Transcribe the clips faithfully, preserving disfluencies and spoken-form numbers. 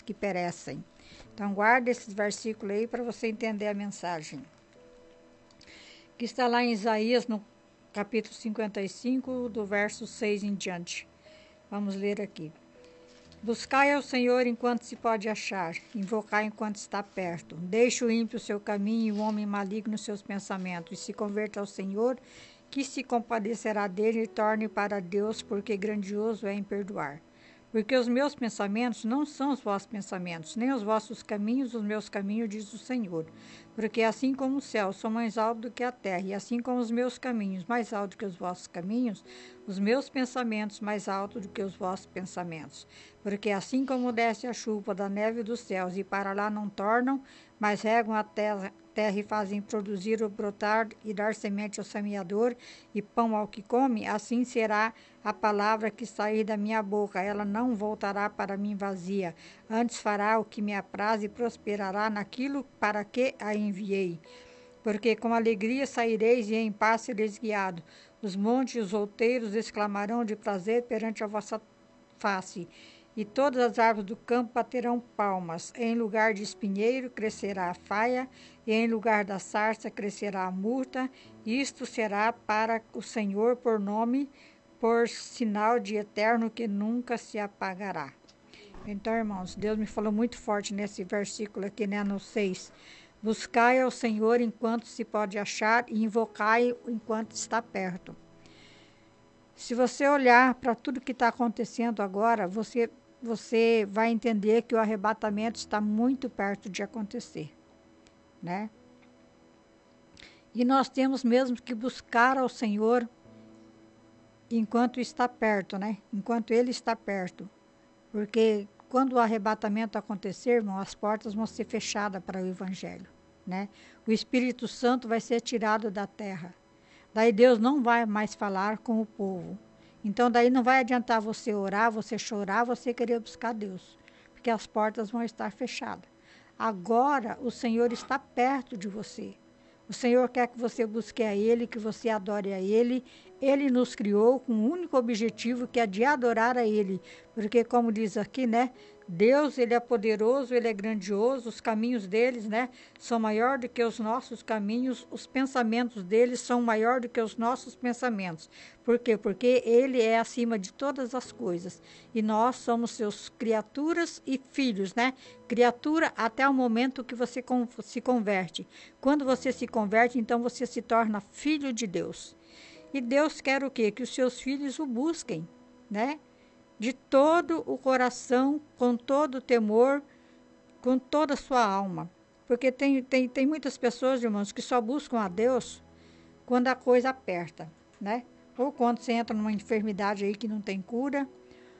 que perecem. Então, guarda esses versículos aí para você entender a mensagem. Que está lá em Isaías, no capítulo cinquenta e cinco, do verso seis em diante. Vamos ler aqui. Buscai ao Senhor enquanto se pode achar, invocai enquanto está perto. Deixe o ímpio o seu caminho e o homem maligno os seus pensamentos, e se converta ao Senhor, que se compadecerá dele e torne para Deus, porque grandioso é em perdoar. Porque os meus pensamentos não são os vossos pensamentos, nem os vossos caminhos os meus caminhos, diz o Senhor. Porque assim como os céus são mais altos do que a terra, e assim como os meus caminhos mais altos do que os vossos caminhos, os meus pensamentos mais altos do que os vossos pensamentos. Porque assim como desce a chuva da neve dos céus, e para lá não tornam, mas regam a terra, terra e fazem produzir ou brotar e dar semente ao semeador e pão ao que come, assim será a palavra que sair da minha boca. Ela não voltará para mim vazia, antes fará o que me apraz e prosperará naquilo para que a enviei. Porque com alegria saireis e em paz sereis guiados. Os montes e os outeiros exclamarão de prazer perante a vossa face, e todas as árvores do campo baterão palmas. Em lugar de espinheiro crescerá a faia, e em lugar da sarça crescerá a murta. Isto será para o Senhor por nome, por sinal de eterno que nunca se apagará. Então, irmãos, Deus me falou muito forte nesse versículo aqui, né, no seis. Buscai ao Senhor enquanto se pode achar, e invocai enquanto está perto. Se você olhar para tudo que está acontecendo agora, você, você vai entender que o arrebatamento está muito perto de acontecer, né? E nós temos mesmo que buscar ao Senhor enquanto está perto, né? Enquanto Ele está perto. Porque quando o arrebatamento acontecer, irmão, as portas vão ser fechadas para o Evangelho, né? O Espírito Santo vai ser tirado da terra. Daí Deus não vai mais falar com o povo. Então daí não vai adiantar você orar, você chorar, você querer buscar Deus, porque as portas vão estar fechadas. Agora o Senhor está perto de você. O Senhor quer que você busque a Ele, que você adore a Ele. Ele nos criou com um único objetivo, que é de adorar a Ele. Porque, como diz aqui, né? Deus, Ele é poderoso, Ele é grandioso, os caminhos deles, né? São maior do que os nossos caminhos, os pensamentos deles são maior do que os nossos pensamentos. Por quê? Porque Ele é acima de todas as coisas. E nós somos seus criaturas e filhos, né? Criatura até o momento que você se converte. Quando você se converte, então você se torna filho de Deus. E Deus quer o quê? Que os seus filhos o busquem, né? De todo o coração, com todo o temor, com toda a sua alma. Porque tem, tem, tem muitas pessoas, irmãos, que só buscam a Deus quando a coisa aperta, né? Ou quando você entra numa enfermidade aí que não tem cura,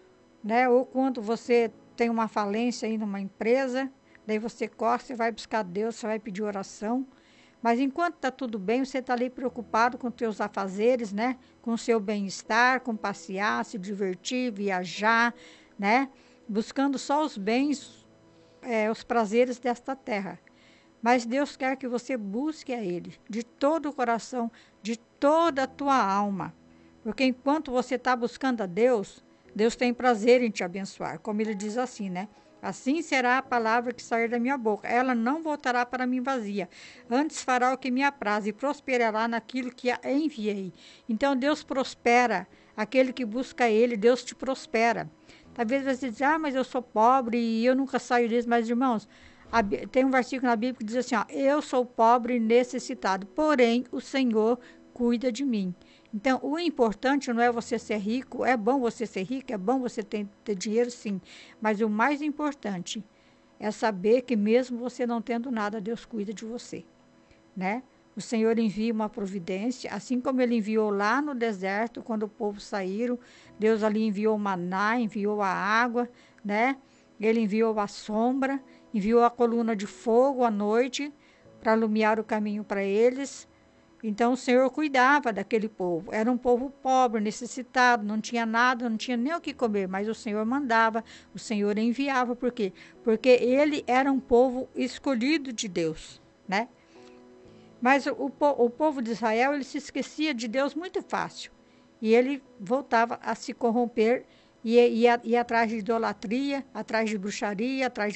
né? Ou quando você tem uma falência aí numa empresa, daí você corre, você vai buscar Deus, você vai pedir oração. Mas enquanto está tudo bem, você está ali preocupado com os seus afazeres, né? Com o seu bem-estar, com passear, se divertir, viajar, né? Buscando só os bens, é, os prazeres desta terra. Mas Deus quer que você busque a Ele de todo o coração, de toda a tua alma. Porque enquanto você está buscando a Deus, Deus tem prazer em te abençoar. Como Ele diz assim, né? Assim será a palavra que sair da minha boca. Ela não voltará para mim vazia. Antes fará o que me apraz e prosperará naquilo que a enviei. Então Deus prospera. Aquele que busca Ele, Deus te prospera. Talvez você diz, ah, mas eu sou pobre e eu nunca saio disso. Mas, irmãos, a, tem um versículo na Bíblia que diz assim, ó, eu sou pobre e necessitado, porém o Senhor cuida de mim. Então, o importante não é você ser rico, é bom você ser rico, é bom você ter, ter dinheiro, sim. Mas o mais importante é saber que mesmo você não tendo nada, Deus cuida de você, né? O Senhor envia uma providência, assim como Ele enviou lá no deserto, quando o povo saíram, Deus ali enviou o maná, enviou a água, né? Ele enviou a sombra, enviou a coluna de fogo à noite para iluminar o caminho para eles. Então o Senhor cuidava daquele povo. Era um povo pobre, necessitado, não tinha nada, não tinha nem o que comer, mas o Senhor mandava, o Senhor enviava. Por quê? Porque ele era um povo escolhido de Deus, né? Mas o, o povo de Israel, ele se esquecia de Deus muito fácil. E ele voltava a se corromper e ia, ia atrás de idolatria, atrás de bruxaria, atrás de